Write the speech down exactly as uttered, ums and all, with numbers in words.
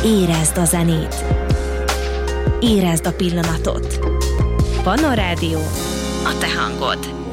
Érezd a zenét. Érezd a pillanatot. Pannon Rádió, a te hangod.